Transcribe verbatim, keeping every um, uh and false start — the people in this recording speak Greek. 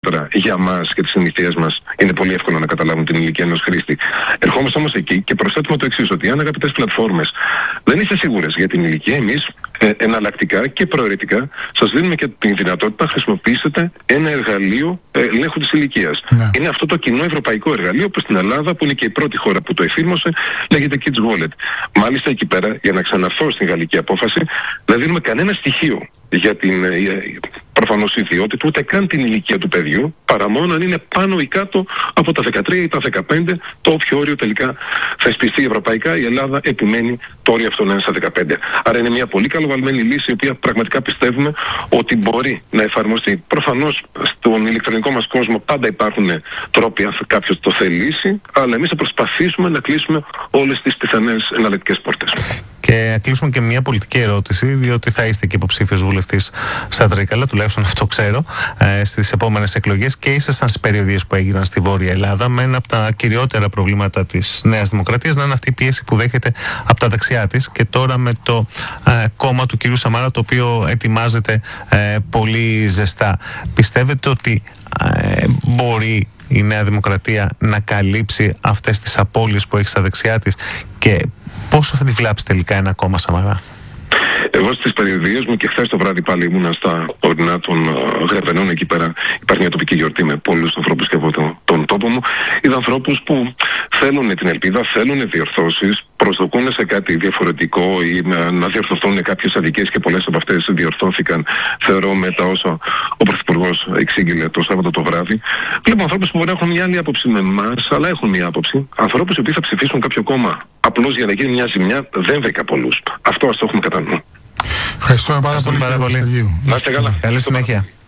πέρα για μας και τις συνήθειές μας είναι πολύ εύκολο να καταλάβουν την ηλικία ενός χρήστη. Ερχόμαστε όμως εκεί και προσθέτουμε το εξής, ότι αν αγαπητές πλατφόρμες δεν είστε σίγουρες για την ηλικία, εμείς ε, εναλλακτικά και προαιρετικά σας δίνουμε και την δυνατότητα να χρησιμοποιήσετε ένα εργαλείο ε, ελέγχου της ηλικίας. Ναι. Είναι αυτό το κοινό ευρωπαϊκό εργαλείο που στην Ελλάδα, που είναι και η πρώτη χώρα που το εφήρμοσε, λέγεται Kids Wallet. Μάλιστα εκεί πέρα, για να ξαναρθώ στην γαλλική απόφαση, δεν δίνουμε κανένα στοιχείο για την ε, προφανώς ιδιότητα, ούτε καν την ηλικία του παιδιού, παρά μόνο αν είναι πάνω ή κάτω από τα δεκατρία ή τα δεκαπέντε, το όποιο όριο τελικά θεσπιστεί ευρωπαϊκά. Η Ελλάδα επιμένει το όριο αυτό να είναι στα δεκαπέντε. Άρα είναι μια πολύ καλοβαλμένη λύση, η οποία πραγματικά πιστεύουμε ότι μπορεί να εφαρμοστεί. Προφανώς στον ηλεκτρονικό μας κόσμο πάντα υπάρχουν τρόποι, αν κάποιος το θελήσει, αλλά εμείς θα προσπαθήσουμε να κλείσουμε όλες τις πιθανές εναλλακτικές πόρτες. Και να κλείσουμε και μια πολιτική ερώτηση, διότι θα είστε και υποψήφιος βουλευτής στα Τρίκαλα, τουλάχιστον αυτό ξέρω, ε, στις επόμενες εκλογές, και ήσασταν στις περιοδίες που έγιναν στη Βόρεια Ελλάδα, με ένα από τα κυριότερα προβλήματα της Νέας Δημοκρατίας να είναι αυτή η πίεση που δέχεται από τα δεξιά της, και τώρα με το ε, κόμμα του κυρίου Σαμάρα, το οποίο ετοιμάζεται ε, πολύ ζεστά. Πιστεύετε ότι ε, μπορεί η Νέα Δημοκρατία να καλύψει αυτές τις απώλειες που έχει στα δεξιά της, και πόσο θα τη βλάψει τελικά ένα κόμμα Σαμαρά? Εγώ στις περιοδίες μου, και χθες το βράδυ πάλι ήμουνα στα ορεινά των Γρεβενών, εκεί πέρα υπάρχει μια τοπική γιορτή με πολλούς ανθρώπους και από τον, τον τόπο μου. Είδα ανθρώπους που θέλουν την ελπίδα, θέλουν διορθώσεις, προσδοκούν σε κάτι διαφορετικό ή να διορθωθούν κάποιες αδικίες, και πολλές από αυτές διορθώθηκαν, θεωρώ, με τα όσα ο Πρωθυπουργός εξήγηλε το Σάββατο το βράδυ. Βλέπω ανθρώπους που μπορεί να έχουν μια άλλη άποψη με εμάς, αλλά έχουν μια άποψη. Ανθρώπους οι οποίοι θα ψηφίσουν κάποιο κόμμα απλώς για να γίνει μια ζημιά, δεν βρήκα πολλούς. Αυτό ας το έχουμε κατά νου. Ευχαριστούμε πάρα πολύ. πολύ. Να είστε καλά. Καλή συνέχεια.